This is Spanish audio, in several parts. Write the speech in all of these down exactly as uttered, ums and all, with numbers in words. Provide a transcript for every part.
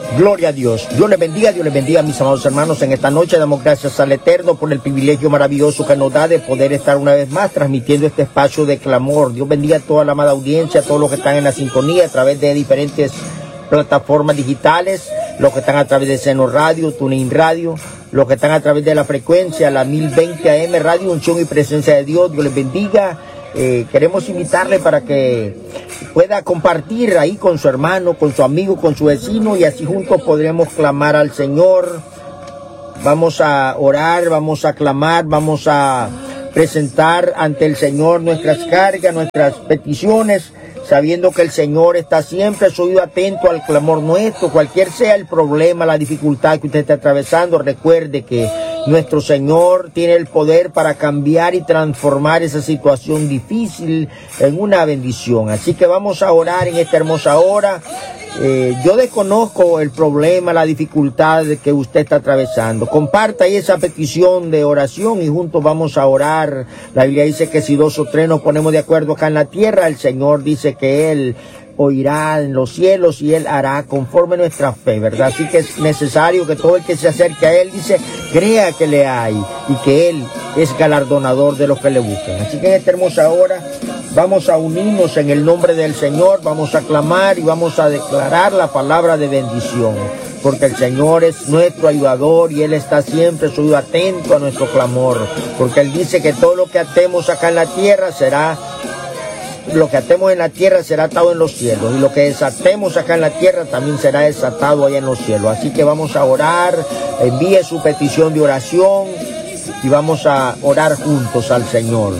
Gloria a Dios. Dios les bendiga, Dios les bendiga, mis amados hermanos. En esta noche damos gracias al Eterno por el privilegio maravilloso que nos da de poder estar una vez más transmitiendo este espacio de clamor. Dios bendiga a toda la amada audiencia, a todos los que están en la sintonía a través de diferentes plataformas digitales, los que están a través de Seno Radio, TuneIn Radio, los que están a través de la frecuencia, la mil veinte A M, Radio Unción y Presencia de Dios. Dios les bendiga. Eh, queremos invitarle para que pueda compartir ahí con su hermano, con su amigo, con su vecino, y así juntos podremos clamar al Señor. Vamos a orar, vamos a clamar, vamos a presentar ante el Señor nuestras cargas, nuestras peticiones, sabiendo que el Señor está siempre a su oído atento al clamor nuestro. Cualquier sea el problema, la dificultad que usted esté atravesando, recuerde que nuestro Señor tiene el poder para cambiar y transformar esa situación difícil en una bendición. Así que vamos a orar en esta hermosa hora. Eh, yo desconozco el problema, la dificultad que usted está atravesando. Comparta ahí esa petición de oración y juntos vamos a orar. La Biblia dice que si dos o tres nos ponemos de acuerdo acá en la tierra, el Señor dice que Él oirá en los cielos y Él hará conforme nuestra fe, ¿verdad? Así que es necesario que todo el que se acerque a Él, dice, crea que le hay y que Él es galardonador de los que le buscan. Así que en esta hermosa hora vamos a unirnos en el nombre del Señor, vamos a clamar y vamos a declarar la palabra de bendición, porque el Señor es nuestro ayudador y Él está siempre su oído atento a nuestro clamor, porque Él dice que todo lo que atemos acá en la tierra será Lo que atemos en la tierra será atado en los cielos, y lo que desatemos acá en la tierra también será desatado allá en los cielos. Así que vamos a orar, envíe su petición de oración y vamos a orar juntos al Señor.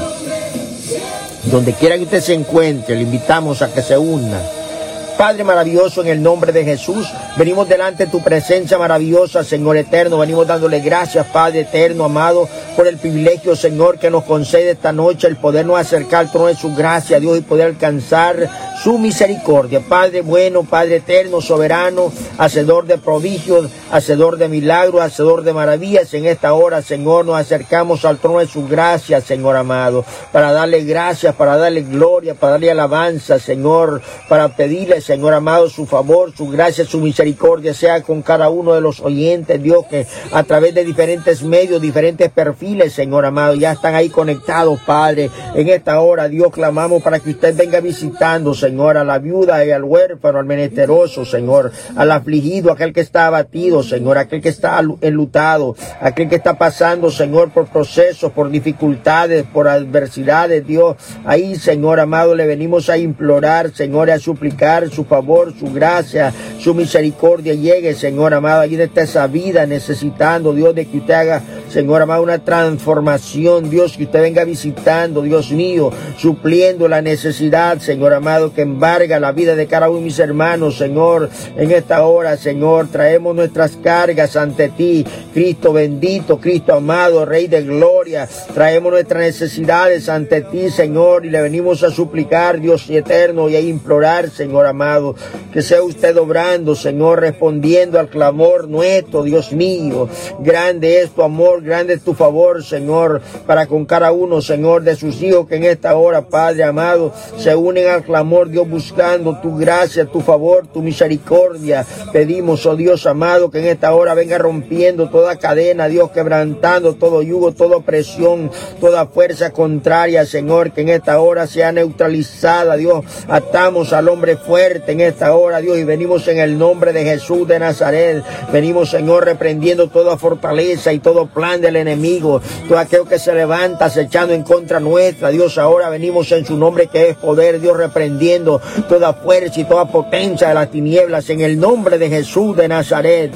Donde quiera que usted se encuentre, le invitamos a que se una. Padre maravilloso, en el nombre de Jesús, venimos delante de tu presencia maravillosa, Señor eterno. Venimos dándole gracias, Padre eterno, amado, por el privilegio, Señor, que nos concede esta noche el podernos acercar al trono de su gracia, Dios, y poder alcanzar su misericordia. Padre bueno, Padre eterno, soberano, hacedor de prodigios, hacedor de milagros, hacedor de maravillas. En esta hora, Señor, nos acercamos al trono de su gracia, Señor amado, para darle gracias, para darle gloria, para darle alabanza, Señor, para pedirle, Señor amado, su favor, su gracia, su misericordia sea con cada uno de los oyentes, Dios, que a través de diferentes medios, diferentes perfiles, Señor amado, ya están ahí conectados, Padre. En esta hora, Dios, clamamos para que usted venga visitando, Señor, a la viuda y al huérfano, al menesteroso, Señor, al afligido, aquel que está abatido, Señor, aquel que está enlutado, aquel que está pasando, Señor, por procesos, por dificultades, por adversidades, Dios. Ahí, Señor amado, le venimos a implorar, Señor, y a suplicar su favor, su gracia, su misericordia llegue, Señor amado, allí está esa vida necesitando, Dios, de que usted haga, Señor amado, una transformación, Dios, que usted venga visitando, Dios mío, supliendo la necesidad, Señor amado, que embarga la vida de cada uno de mis hermanos, Señor. En esta hora, Señor, traemos nuestras cargas ante ti, Cristo bendito, Cristo amado, Rey de gloria. Traemos nuestras necesidades ante ti, Señor, y le venimos a suplicar, Dios eterno, y a implorar, Señor amado, que sea usted obrando, Señor, respondiendo al clamor nuestro, Dios mío. Grande es tu amor, grande es tu favor, Señor, para con cada uno, Señor, de sus hijos que en esta hora, Padre amado, se unen al clamor, Dios, buscando tu gracia, tu favor, tu misericordia. Pedimos, oh Dios amado, que en esta hora venga rompiendo toda cadena, Dios, quebrantando todo yugo, toda opresión, toda fuerza contraria, Señor, que en esta hora sea neutralizada, Dios. Atamos al hombre fuerte en esta hora, Dios, y venimos en el nombre de Jesús de Nazaret. Venimos, Señor, reprendiendo toda fortaleza y todo plan del enemigo, todo aquello que se levanta acechando en contra nuestra, Dios. Ahora venimos en su nombre, que es poder, Dios, reprendiendo toda fuerza y toda potencia de las tinieblas en el nombre de Jesús de Nazaret.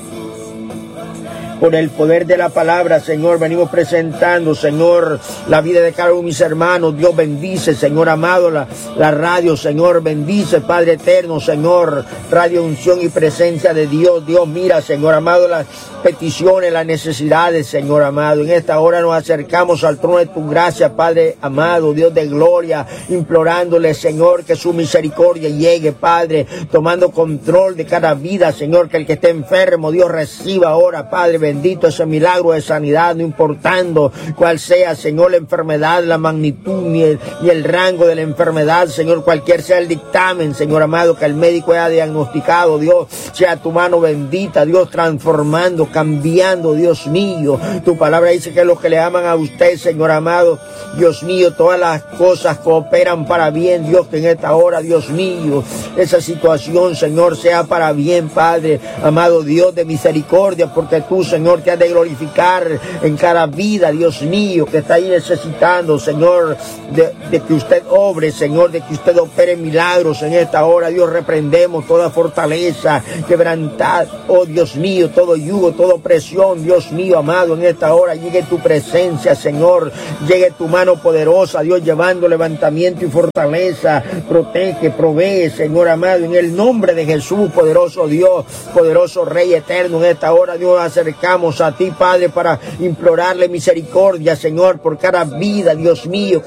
Por el poder de la palabra, Señor, venimos presentando, Señor, la vida de cada uno de mis hermanos. Dios bendice, Señor amado, la, la radio, Señor, bendice, Padre eterno, Señor, Radio Unción y Presencia de Dios. Dios, mira, Señor amado, las peticiones, las necesidades, Señor amado. En esta hora nos acercamos al trono de tu gracia, Padre amado, Dios de gloria, implorándole, Señor, que su misericordia llegue, Padre, tomando control de cada vida, Señor, que el que esté enfermo, Dios, reciba ahora, Padre bendito. bendito, ese milagro de sanidad, no importando cuál sea, Señor, la enfermedad, la magnitud, ni el, ni el rango de la enfermedad, Señor, cualquier sea el dictamen, Señor amado, que el médico haya diagnosticado, Dios, sea tu mano bendita, Dios, transformando, cambiando, Dios mío. Tu palabra dice que los que le aman a usted, Señor amado, Dios mío, todas las cosas cooperan para bien, Dios, que en esta hora, Dios mío, esa situación, Señor, sea para bien, Padre, amado Dios de misericordia, porque tú, Señor, te has de glorificar en cada vida, Dios mío, que está ahí necesitando, Señor, de, de que usted obre, Señor, de que usted opere milagros en esta hora. Dios, reprendemos toda fortaleza, quebrantad, oh Dios mío, todo yugo, toda opresión, Dios mío, amado, en esta hora llegue tu presencia, Señor, llegue tu mano poderosa, Dios, llevando levantamiento y fortaleza, protege, provee, Señor amado, en el nombre de Jesús, poderoso Dios, poderoso Rey eterno, en esta hora, Dios, acercamos a ti, Padre, para implorarle misericordia, Señor, por cada vida, Dios mío,